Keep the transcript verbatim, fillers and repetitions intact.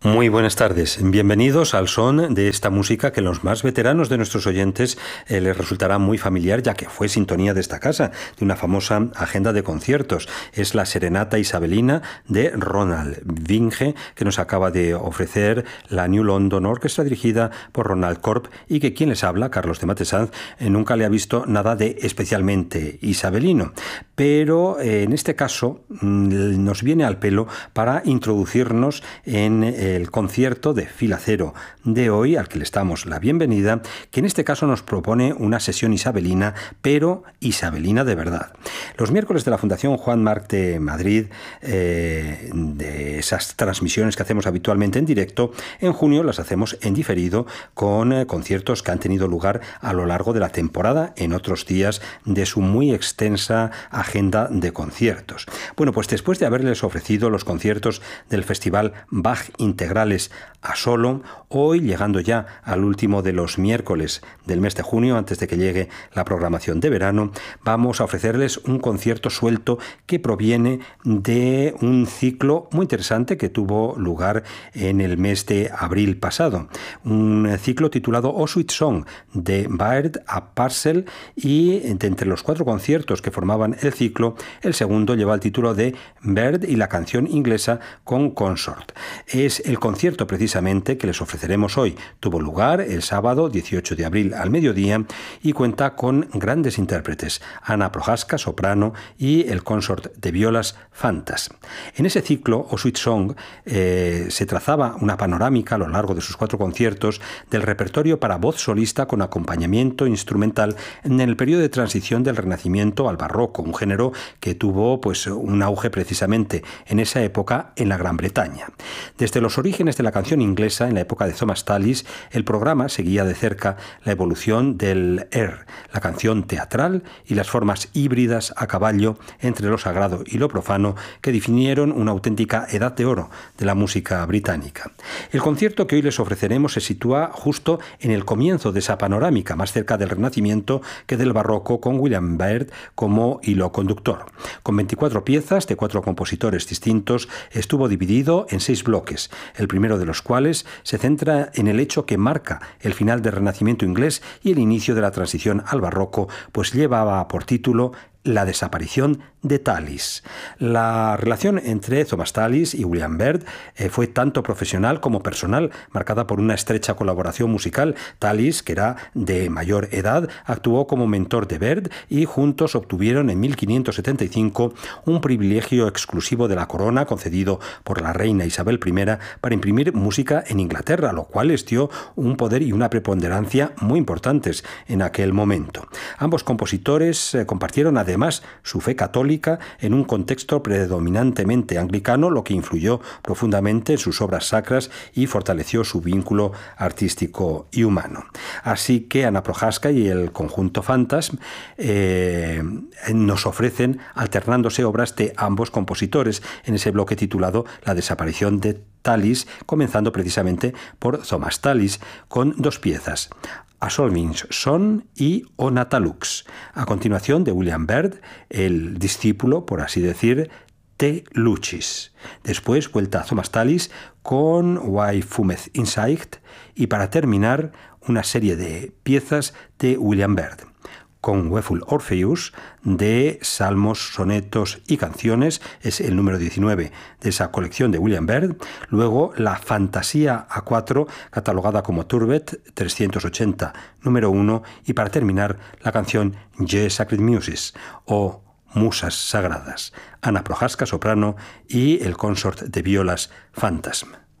Muy buenas tardes, bienvenidos al son de esta música que a los más veteranos de nuestros oyentes eh, les resultará muy familiar, ya que fue sintonía de esta casa, de una famosa agenda de conciertos. Es la Serenata Isabelina de Ronald Vinge, que nos acaba de ofrecer la New London Orchestra, dirigida por Ronald Corp, y que quien les habla, Carlos de Matesanz, eh, nunca le ha visto nada de especialmente isabelino. Pero eh, en este caso mm, nos viene al pelo para introducirnos en eh, el concierto de Fila Cero de hoy, al que le damos la bienvenida, que en este caso nos propone una sesión isabelina, pero isabelina de verdad. Los miércoles de la Fundación Juan Marc de Madrid, eh, de esas transmisiones que hacemos habitualmente en directo, en junio las hacemos en diferido con eh, conciertos que han tenido lugar a lo largo de la temporada en otros días de su muy extensa agenda de conciertos. Bueno, pues después de haberles ofrecido los conciertos del Festival Bach Integrales a Solo, hoy, llegando ya al último de los miércoles del mes de junio, antes de que llegue la programación de verano, vamos a ofrecerles un concierto suelto que proviene de un ciclo muy interesante que tuvo lugar en el mes de abril pasado. Un ciclo titulado Oh Sweet Song, de Baird a Purcell, y de entre los cuatro conciertos que formaban el ciclo, el segundo lleva el título de Baird y la canción inglesa con Consort. Es el concierto precisamente que les ofreceremos hoy. Tuvo lugar el sábado dieciocho de abril al mediodía y cuenta con grandes intérpretes: Anna Prohaska, soprano, y el consort de violas Fantas. En ese ciclo, O Sweet Song, eh, se trazaba una panorámica a lo largo de sus cuatro conciertos del repertorio para voz solista con acompañamiento instrumental en el periodo de transición del Renacimiento al Barroco, un género que tuvo pues un auge precisamente en esa época en la Gran Bretaña. Desde los orígenes de la canción inglesa, en la época de Thomas Tallis, el programa seguía de cerca la evolución del air, la canción teatral, y las formas híbridas a caballo entre lo sagrado y lo profano que definieron una auténtica edad de oro de la música británica. El concierto que hoy les ofreceremos se sitúa justo en el comienzo de esa panorámica, más cerca del Renacimiento que del Barroco, con William Byrd como hilo conductor. Con veinticuatro piezas de cuatro compositores distintos, estuvo dividido en seis bloques, el primero de los cuales se centra en el hecho que marca el final del Renacimiento inglés y el inicio de la transición al Barroco, pues llevaba por título La desaparición de Tallis. La relación entre Thomas Tallis y William Byrd eh, fue tanto profesional como personal, marcada por una estrecha colaboración musical. Tallis, que era de mayor edad, actuó como mentor de Byrd y juntos obtuvieron en mil quinientos setenta y cinco un privilegio exclusivo de la corona concedido por la reina Isabel primera para imprimir música en Inglaterra, lo cual les dio un poder y una preponderancia muy importantes en aquel momento. Ambos compositores eh, compartieron además Además, su fe católica en un contexto predominantemente anglicano, lo que influyó profundamente en sus obras sacras y fortaleció su vínculo artístico y humano. Así que Anna Prohaska y el conjunto Fantas eh, nos ofrecen alternándose obras de ambos compositores en ese bloque titulado La desaparición de Tallis, comenzando precisamente por Thomas Tallis, con dos piezas: A Solving's Son y O Natalux. A continuación, de William Byrd, el discípulo, por así decir, Te Lucis. Después, vuelta a Thomas Tallis con Why Fumeth Insight, y para terminar, una serie de piezas de William Byrd, con Weful Orpheus, de Salmos, Sonetos y Canciones, es el número diecinueve de esa colección de William Byrd. Luego la Fantasía a cuatro, catalogada como Turbet trescientos ochenta, número uno, y para terminar la canción Ye Sacred Muses, o Musas Sagradas, Anna Prohaska, soprano, y el consort de violas Fantasm.